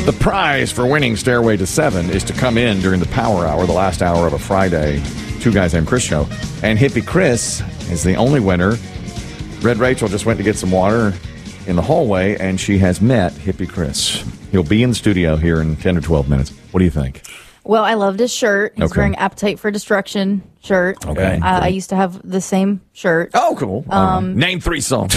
The prize for winning Stairway to 7 is to come in during the power hour, the last hour of a Friday, Two Guys Named Chris show. And Hippie Chris is the only winner. Red Rachel just went to get some water in the hallway, and she has met Hippie Chris. He'll be in the studio here in 10 or 12 minutes. What do you think? Well, I loved his shirt. He's wearing Appetite for Destruction shirt. Okay. I used to have the same shirt. Oh, cool. Name 3 songs.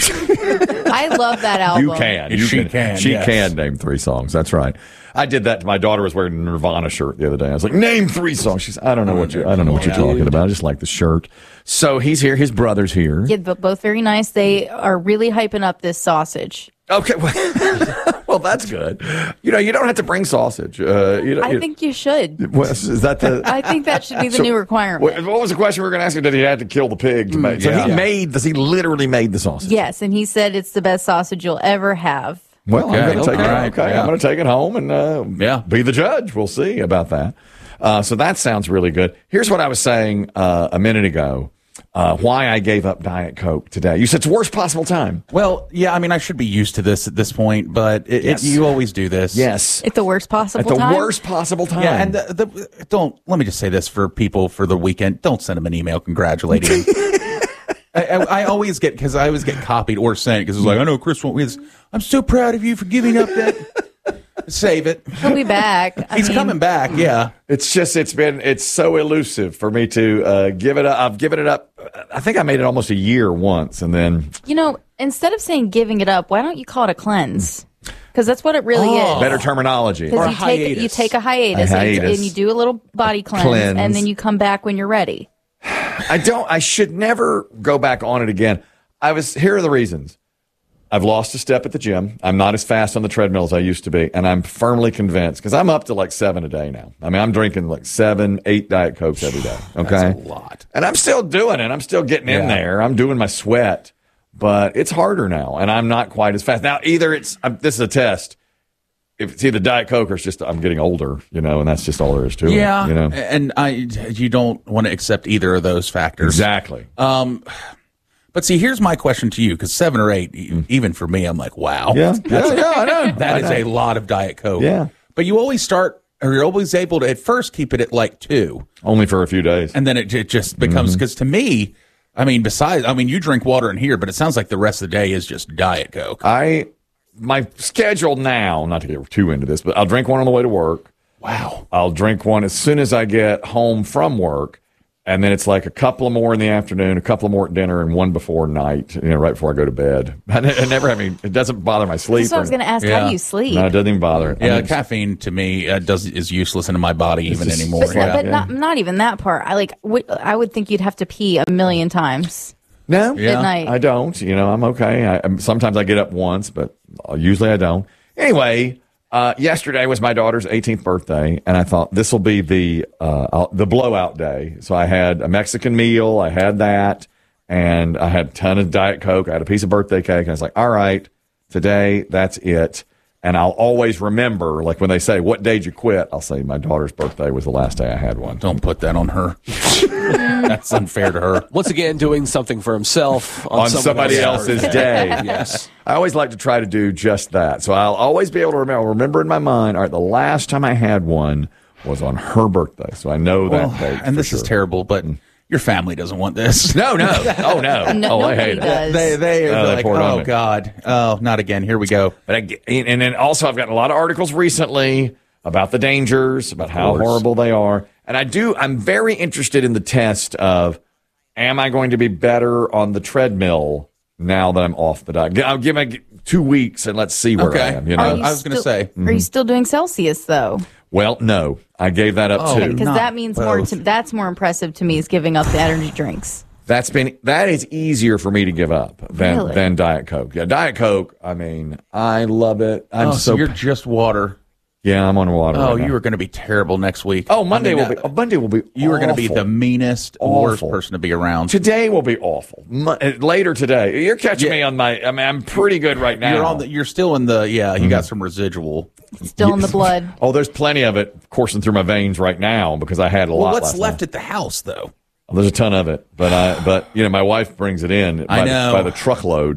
I love that album. You can. She can. She can name 3 songs. That's right. I did that. My daughter was wearing a Nirvana shirt the other day. I was like, name 3 songs. She's, I don't know what you're talking about. I just like the shirt. So he's here. His brother's here. Yeah, but both very nice. They are really hyping up this sausage. Okay. Well, that's good. You know, you don't have to bring sausage. I think you should. Is that the? I think that should be the new requirement. What was the question we were going to ask him? Did he have to kill the pig to make? So he literally made the sausage. Yes, and he said it's the best sausage you'll ever have. Well, I'm going to take it. Okay, I'm going to take it home and be the judge. We'll see about that. So that sounds really good. Here's what I was saying a minute ago. Why I gave up Diet Coke today. You said it's worst possible time. Well, yeah, I mean, I should be used to this at this point, but you always do this. Yes. At the worst possible At time? the worst possible time. Yeah, and let me just say this for people for the weekend. Don't send them an email congratulating them. I always get, because I always get copied or sent, because it's like, I know Chris won't win this. I'm so proud of you for giving up that. Save it. He'll be back. He's coming back, yeah. It's just, it's so elusive for me to give it up. I've given it up. I think I made it almost a year once, and then. You know, instead of saying giving it up, why don't you call it a cleanse? Because that's what it really is. Better terminology. Because you take a hiatus. And you do a little body cleanse, and then you come back when you're ready. I should never go back on it again. Here are the reasons. I've lost a step at the gym. I'm not as fast on the treadmill as I used to be. And I'm firmly convinced, because I'm up to like 7 a day now. I mean, I'm drinking like 7, 8 Diet Cokes every day. Okay. That's a lot. And I'm still doing it. I'm still getting in there. I'm doing my sweat. But it's harder now. And I'm not quite as fast. Now, either this is a test. If it's either Diet Coke or it's just I'm getting older, and that's just all there is to it. Yeah. And you don't want to accept either of those factors. Exactly. But see, here's my question to you, because 7 or 8, even for me, I'm like, wow. Yeah, I know. That is a lot of Diet Coke. Yeah. But you always you're always able to at first keep it at like 2. Only for a few days. And then it just becomes, because to me, you drink water in here, but it sounds like the rest of the day is just Diet Coke. My schedule now, not to get too into this, but I'll drink one on the way to work. Wow. I'll drink one as soon as I get home from work. And then it's like a couple of more in the afternoon, a couple of more at dinner, and one before night, right before I go to bed. It doesn't bother my sleep. That's what I was going to ask. How do you sleep? No, it doesn't even bother. Yeah, caffeine to me is useless into my body even anymore. But not even that part. I would think you'd have to pee a million times. No, at night. I don't. I'm okay. Sometimes I get up once, but usually I don't. Anyway. Yesterday was my daughter's 18th birthday, and I thought this will be the blowout day. So I had a Mexican meal, I had that, and I had a ton of Diet Coke. I had a piece of birthday cake, and I was like, all right, today, that's it. And I'll always remember, like when they say, what day did you quit? I'll say my daughter's birthday was the last day I had one. Don't put that on her. That's unfair to her. Once again, doing something for himself on somebody else's day. Yes. I always like to try to do just that. So I'll always be able to remember in my mind, all right, the last time I had one was on her birthday. So I know that date. And this is terrible, but your family doesn't want this. No. Oh, no. I hate does. it. They are like, oh, God. Oh, not again. Here we go. And then also I've gotten a lot of articles recently about the dangers, about how horrible they are. And I'm very interested in the test of, am I going to be better on the treadmill now that I'm off the diet? I'll give it 2 weeks and let's see where I am. I was going to say. Are you still doing Celsius, though? Well, no. I gave that up too. Because that means that's more impressive to me is giving up the energy drinks. That is easier for me to give up than Diet Coke. Yeah, Diet Coke, I love it. So you're just water. Yeah, I'm on water. Oh, you are going to be terrible next week. Oh, Monday will be. You are going to be the meanest, worst person to be around. Today will be awful. Later today, you're catching me on my. I'm pretty good right now. You're still in the. Yeah, you got some residual. Still in the blood. Oh, there's plenty of it coursing through my veins right now because I had a lot. What's left at the house though? There's a ton of it, but my wife brings it in by the truckload.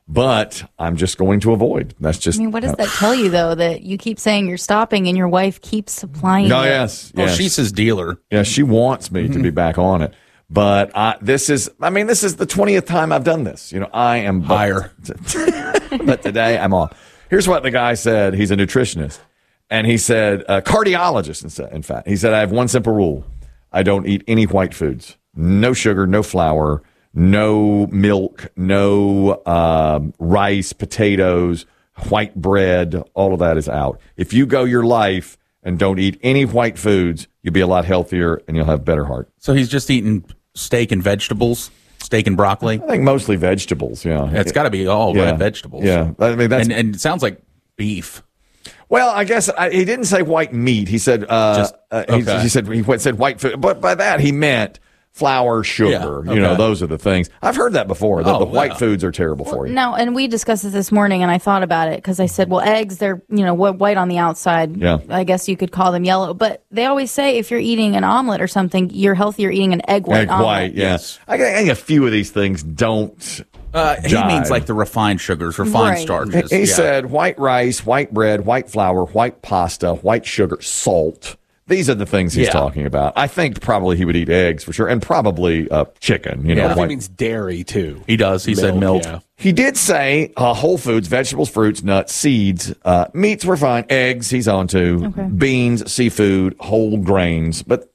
but I'm just going to avoid. That's just. I mean, what does that tell you, though, that you keep saying you're stopping and your wife keeps supplying No, it? yes. Well, she's his dealer. Yeah, she wants me to be back on it. But this is the 20th time I've done this. I am higher. But today I'm off. Here's what the guy said. He's a nutritionist. And he said, cardiologist, in fact. He said, I have one simple rule. I don't eat any white foods. No sugar, no flour, no milk, no rice, potatoes, white bread. All of that is out. If you go your life and don't eat any white foods, you'll be a lot healthier and you'll have better heart. So he's just eating steak and vegetables, steak and broccoli? I think mostly vegetables, yeah. It's got to be all red vegetables. Yeah. I mean, that's... And it sounds like beef. Well, I guess he didn't say white meat. He said he said white food, but by that he meant flour, sugar. Yeah, those are the things. I've heard that before. That the white foods are terrible for you. No, and we discussed this morning, and I thought about it because I said, well, eggs, they're white on the outside. Yeah. I guess you could call them yellow, but they always say if you're eating an omelet or something, you're healthier eating an egg white omelet. White, yes. I think a few of these things don't. He means like the refined sugars, refined starches. He said white rice, white bread, white flour, white pasta, white sugar, salt. These are the things he's talking about. I think probably he would eat eggs for sure, and probably chicken. He means dairy too. He does. He said milk. Yeah. He did say whole foods, vegetables, fruits, nuts, seeds, meats were fine. Eggs, he's on to. Okay. Beans, seafood, whole grains, but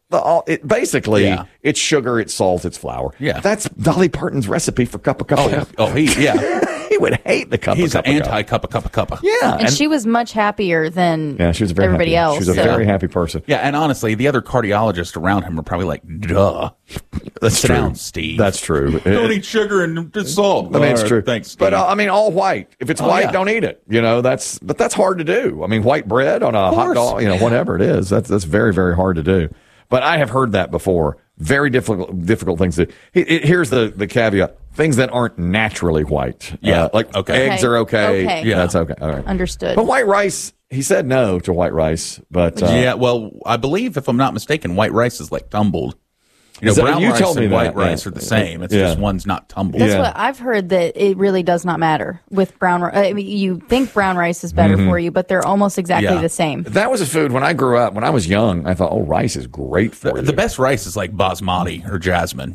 it's sugar, it's salt, it's flour. Yeah, that's Dolly Parton's recipe for cuppa cuppa. He would hate the cuppa. He's an anti-cuppa. Yeah, and she was much happier than she was very everybody happy. else. She was a very happy person. Yeah, and honestly, the other cardiologists around him are probably like, "Duh, that's true, down, Steve. That's true. Don't eat sugar and salt." I mean, it's true. Thanks, Steve. But all white. If it's white, don't eat it. That's hard to do. I mean, white bread on a hot dog, whatever it is. That's very, very hard to do. But I have heard that before. Very difficult things to do. Here's the caveat. Things that aren't naturally white. Yeah. Eggs are okay. Yeah. That's okay. All right. Understood. But white rice, he said no to white rice. But well, I believe, if I'm not mistaken, white rice is like tumbled. Brown rice and white rice are the same. It's just one's not tumbled. That's what I've heard, that it really does not matter with brown rice. I mean, you think brown rice is better for you, but they're almost exactly the same. That was a food when I grew up. When I was young, I thought, rice is great for you. The best rice is like basmati or jasmine.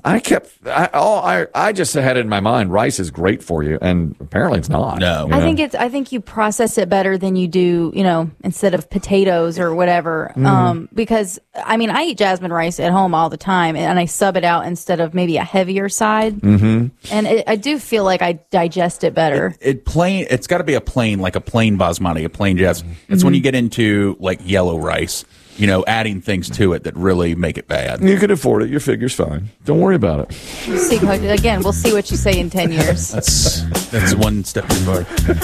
I just had it in my mind, rice is great for you, and apparently it's not. No. I think you process it better than you do, instead of potatoes or whatever. Because I eat jasmine rice at home all the time, and I sub it out instead of maybe a heavier side. Mm-hmm. And I do feel like I digest it better. It's got to be a plain basmati, a plain jasmine. It's when you get into like yellow rice, adding things to it that really make it bad. You can afford it. Your figure's fine. Don't worry about it. We'll see what you say in 10 years. That's one step too far.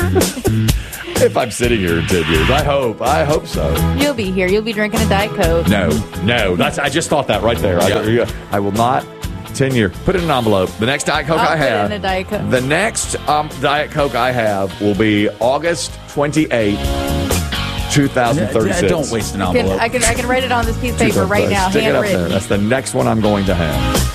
If I'm sitting here in 10 years, I hope so. You'll be here. You'll be drinking a Diet Coke. No. I just thought that right there. Yeah. I will not. 10 year. Put it in an envelope. The next Diet Coke I have. Put it in a Diet Coke. The next Diet Coke I have will be August 28th, 2036. Don't waste an envelope. I can write it on this piece of paper right now, Stick it up handwritten. there. That's the next one I'm going to have.